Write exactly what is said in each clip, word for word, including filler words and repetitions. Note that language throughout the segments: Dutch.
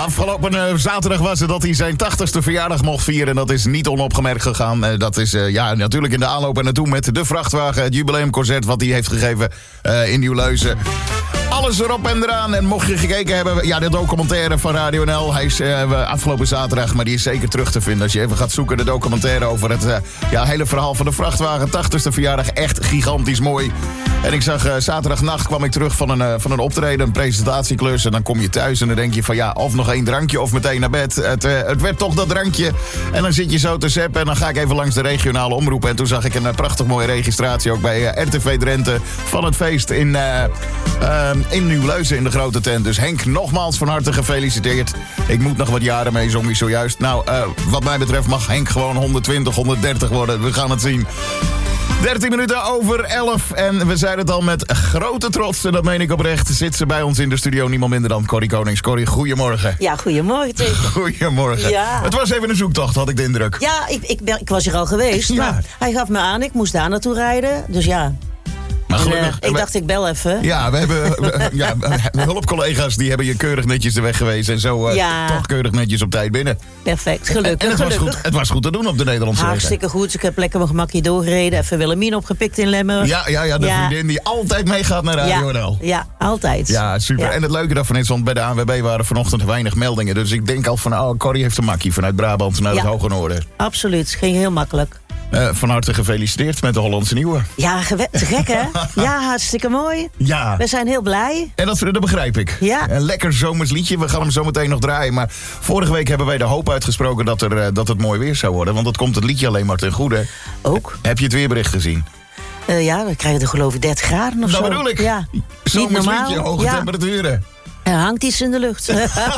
Afgelopen uh, zaterdag was het dat hij zijn tachtigste verjaardag mocht vieren. Dat is niet onopgemerkt gegaan. Uh, dat is uh, ja, natuurlijk in de aanloop er naartoe met de vrachtwagen. Het jubileumconcert wat hij heeft gegeven uh, in Nieuw-Leuzen. Alles erop en eraan. En mocht je gekeken hebben, ja, de documentaire van Radio N L. Hij is uh, afgelopen zaterdag, maar die is zeker terug te vinden. Als je even gaat zoeken, de documentaire over het uh, ja, hele verhaal van de vrachtwagen. tachtigste verjaardag, echt gigantisch mooi. En ik zag uh, zaterdagnacht kwam ik terug van een, uh, van een optreden, een presentatieklus. En dan kom je thuis en dan denk je van ja, of nog één drankje of meteen naar bed. Het, uh, het werd toch dat drankje. En dan zit je zo te zappen en dan ga ik even langs de regionale omroep. En toen zag ik een uh, prachtig mooie registratie ook bij uh, R T V Drenthe van het feest in... Uh, uh, in Nieuw-Leuzen in de grote tent. Dus Henk, nogmaals van harte gefeliciteerd. Ik moet nog wat jaren mee, zong hij zojuist. Nou, uh, wat mij betreft mag Henk gewoon honderdtwintig, honderddertig worden. We gaan het zien. dertien minuten over elf. En we zeiden het al met grote trots, en dat meen ik oprecht, zit ze bij ons in de studio. Niemand minder dan Corrie Konings. Corrie, goedemorgen. Ja, goedemorgen tegen. Goedemorgen. Ja. Het was even een zoektocht, had ik de indruk. Ja, ik, ik, ben, ik was hier al geweest. Ja. Maar hij gaf me aan, ik moest daar naartoe rijden. Dus ja... Maar En, gelukkig, uh, ik we, dacht, ik bel even. Ja, we hebben we, ja, hulpcollega's die hebben je keurig netjes de weg geweest. En zo uh, Ja. toch keurig netjes op tijd binnen. Perfect, gelukkig. En het was, gelukkig. goed, het was goed te doen op de Nederlandse weg. Hartstikke goed. Ik heb lekker mijn gemakje doorgereden. Even Willemien opgepikt in Lemmer. Ja, ja, ja, de Ja. vriendin die altijd meegaat naar Radio ja. N L. Ja, altijd. Ja, super. Ja. En het leuke daarvan is, want bij de A N W B waren vanochtend weinig meldingen. Dus ik denk al van, oh, Corrie heeft een makkie vanuit Brabant naar Ja. het Hoge Noorden. Absoluut, ging heel makkelijk. Uh, van harte gefeliciteerd met de Hollandse Nieuwe. Ja, gewe- te gek hè? Ja, hartstikke mooi. Ja. We zijn heel blij. En dat, dat begrijp ik. Ja. Een lekker zomers liedje. We gaan hem zo meteen nog draaien. Maar vorige week hebben wij de hoop uitgesproken dat, er, uh, dat het mooi weer zou worden. Want dat komt het liedje alleen maar ten goede. Ook. Heb je het weerbericht gezien? Uh, ja, dan krijg je er geloof ik dertig graden of Dat zo. bedoel ik. Ja. Niet Zomers normaal. liedje, hoge Ja. temperaturen. Er hangt iets in de lucht.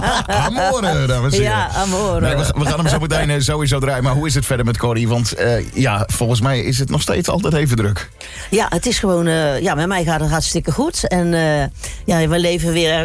Amore, dames en heren. Ja, amore. Nee, we, we gaan hem zo meteen uh, sowieso draaien. Maar hoe is het verder met Corrie? Want uh, ja, volgens mij is het nog steeds altijd even druk. Ja, het is gewoon... Uh, ja, met mij gaat het hartstikke goed. En uh, ja, we leven weer